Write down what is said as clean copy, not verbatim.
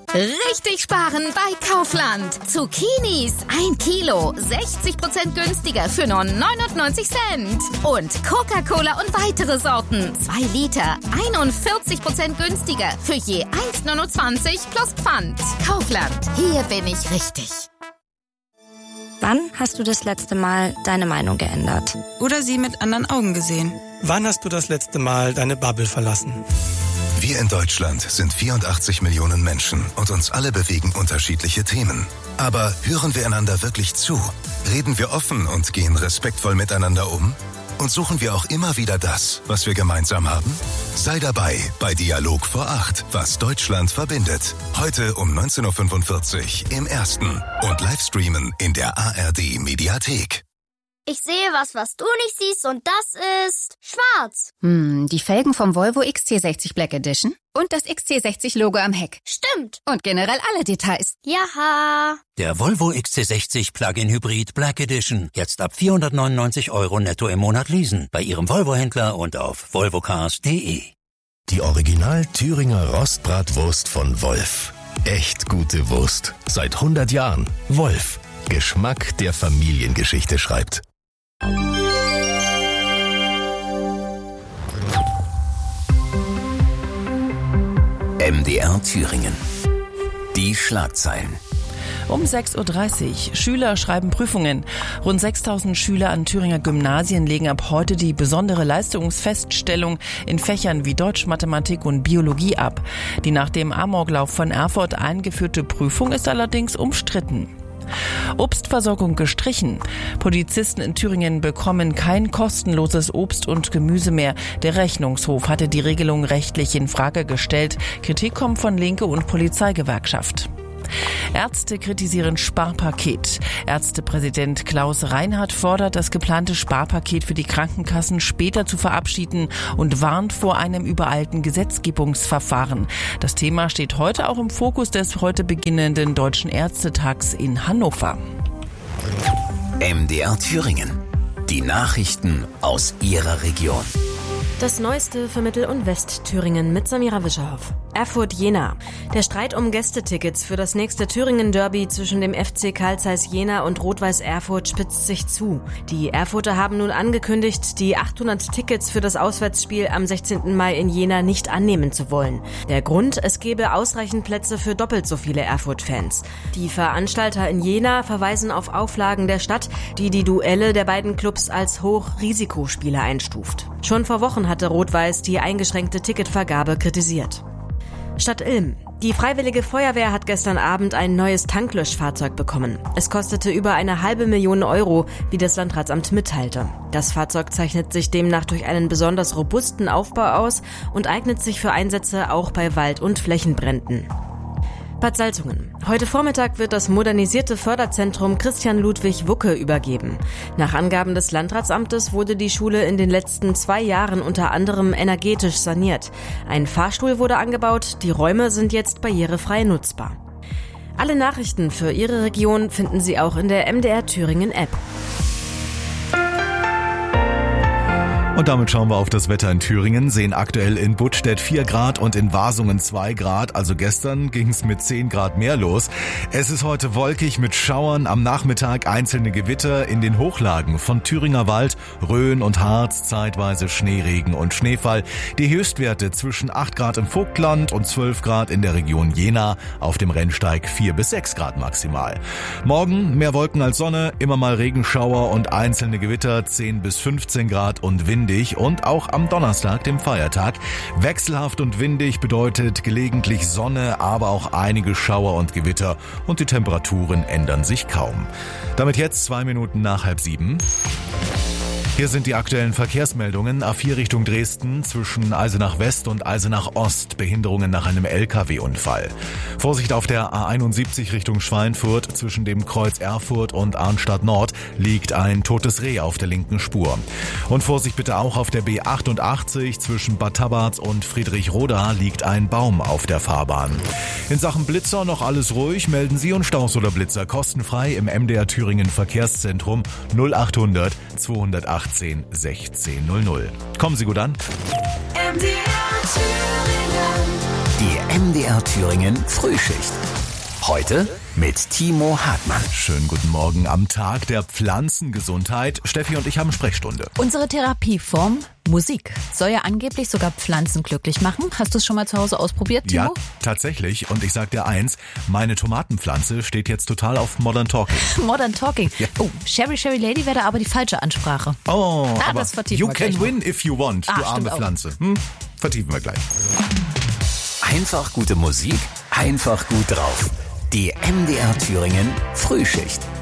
Richtig sparen bei Kaufland. Zucchinis 1 Kilo, 60% günstiger für nur 99 Cent. Und Coca-Cola und weitere Sorten, 2 Liter, 41% günstiger für je 1,29 plus Pfand. Kaufland, hier bin ich richtig. Wann hast du das letzte Mal deine Meinung geändert? Oder sie mit anderen Augen gesehen? Wann hast du das letzte Mal deine Bubble verlassen? Wir in Deutschland sind 84 Millionen Menschen und uns alle bewegen unterschiedliche Themen. Aber hören wir einander wirklich zu? Reden wir offen und gehen respektvoll miteinander um? Und suchen wir auch immer wieder das, was wir gemeinsam haben? Sei dabei bei Dialog vor 8, was Deutschland verbindet. Heute um 19.45 Uhr im Ersten und Livestreamen in der ARD-Mediathek. Ich sehe was du nicht siehst und das ist schwarz. Die Felgen vom Volvo XC60 Black Edition und das XC60-Logo am Heck. Stimmt. Und generell alle Details. Jaha. Der Volvo XC60 Plug-in Hybrid Black Edition. Jetzt ab 499 € netto im Monat leasen. Bei Ihrem Volvo-Händler und auf volvocars.de. Die Original Thüringer Rostbratwurst von Wolf. Echt gute Wurst. Seit 100 Jahren. Wolf. Geschmack, der Familiengeschichte schreibt. MDR Thüringen. Die Schlagzeilen. Um 6.30 Uhr. Schüler schreiben Prüfungen. Rund 6.000 Schüler an Thüringer Gymnasien legen ab heute die besondere Leistungsfeststellung in Fächern wie Deutsch, Mathematik und Biologie ab. Die nach dem Amoklauf von Erfurt eingeführte Prüfung ist allerdings umstritten. Obstversorgung gestrichen. Polizisten in Thüringen bekommen kein kostenloses Obst und Gemüse mehr. Der Rechnungshof hatte die Regelung rechtlich in Frage gestellt. Kritik kommt von Linke und Polizeigewerkschaft. Ärzte kritisieren Sparpaket. Ärztepräsident Klaus Reinhardt fordert, das geplante Sparpaket für die Krankenkassen später zu verabschieden und warnt vor einem übereilten Gesetzgebungsverfahren. Das Thema steht heute auch im Fokus des heute beginnenden Deutschen Ärztetags in Hannover. MDR Thüringen. Die Nachrichten aus Ihrer Region. Das Neueste für Mittel- und Westthüringen mit Samira Wischerhoff. Erfurt-Jena. Der Streit um Gästetickets für das nächste Thüringen-Derby zwischen dem FC Carl Zeiss Jena und Rot-Weiß Erfurt spitzt sich zu. Die Erfurter haben nun angekündigt, die 800 Tickets für das Auswärtsspiel am 16. Mai in Jena nicht annehmen zu wollen. Der Grund, es gebe ausreichend Plätze für doppelt so viele Erfurt-Fans. Die Veranstalter in Jena verweisen auf Auflagen der Stadt, die die Duelle der beiden Clubs als Hochrisikospiele einstuft. Schon vor Wochen hatte Rot-Weiß die eingeschränkte Ticketvergabe kritisiert. Stadt Ilm. Die Freiwillige Feuerwehr hat gestern Abend ein neues Tanklöschfahrzeug bekommen. Es kostete über 500.000 €, wie das Landratsamt mitteilte. Das Fahrzeug zeichnet sich demnach durch einen besonders robusten Aufbau aus und eignet sich für Einsätze auch bei Wald- und Flächenbränden. Bad Salzungen. Heute Vormittag wird das modernisierte Förderzentrum Christian Ludwig Wucke übergeben. Nach Angaben des Landratsamtes wurde die Schule in den letzten 2 Jahren unter anderem energetisch saniert. Ein Fahrstuhl wurde angebaut, die Räume sind jetzt barrierefrei nutzbar. Alle Nachrichten für Ihre Region finden Sie auch in der MDR Thüringen App. Und damit schauen wir auf das Wetter in Thüringen, sehen aktuell in Buttstedt 4 Grad und in Wasungen 2 Grad. Also gestern ging es mit 10 Grad mehr los. Es ist heute wolkig mit Schauern, am Nachmittag einzelne Gewitter in den Hochlagen von Thüringer Wald, Rhön und Harz, zeitweise Schneeregen und Schneefall. Die Höchstwerte zwischen 8 Grad im Vogtland und 12 Grad in der Region Jena, auf dem Rennsteig 4 bis 6 Grad maximal. Morgen mehr Wolken als Sonne, immer mal Regenschauer und einzelne Gewitter, 10 bis 15 Grad und windig. Und auch am Donnerstag, dem Feiertag. Wechselhaft und windig bedeutet gelegentlich Sonne, aber auch einige Schauer und Gewitter. Und die Temperaturen ändern sich kaum. Damit jetzt 2 Minuten nach 6:30. Hier sind die aktuellen Verkehrsmeldungen. A4 Richtung Dresden zwischen Eisenach West und Eisenach Ost. Behinderungen nach einem LKW-Unfall. Vorsicht auf der A71 Richtung Schweinfurt. Zwischen dem Kreuz Erfurt und Arnstadt Nord liegt ein totes Reh auf der linken Spur. Und Vorsicht bitte auch auf der B88 zwischen Bad Tabarz und Friedrichroda liegt ein Baum auf der Fahrbahn. In Sachen Blitzer noch alles ruhig. Melden Sie und Staus oder Blitzer kostenfrei im MDR Thüringen Verkehrszentrum 0800 218 1600. Kommen Sie gut an. MDR Thüringen. Die MDR Thüringen Frühschicht. Heute mit Timo Hartmann. Schönen guten Morgen am Tag der Pflanzengesundheit. Steffi und ich haben Sprechstunde. Unsere Therapieform Musik soll ja angeblich sogar Pflanzen glücklich machen. Hast du es schon mal zu Hause ausprobiert, Timo? Ja, tatsächlich. Und ich sag dir eins, meine Tomatenpflanze steht jetzt total auf Modern Talking. Modern Talking? Ja. Oh, Sherry Lady wäre da aber die falsche Ansprache. Oh, aber das vertiefen you wir can gleich win if you want, du arme auch. Pflanze. Vertiefen wir gleich. Einfach gute Musik, einfach gut drauf. Die MDR Thüringen Frühschicht.